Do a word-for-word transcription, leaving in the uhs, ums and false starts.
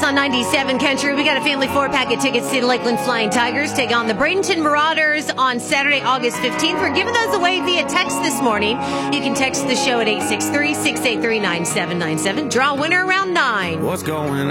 on ninety-seven Country. We got a family four-pack of tickets to the Lakeland Flying Tigers take on the Bradenton Marauders on Saturday, August fifteenth. We're giving those away via text this morning. You can text the show at eight six three, six eight three, nine seven nine seven. Draw winner around nine. What's going on?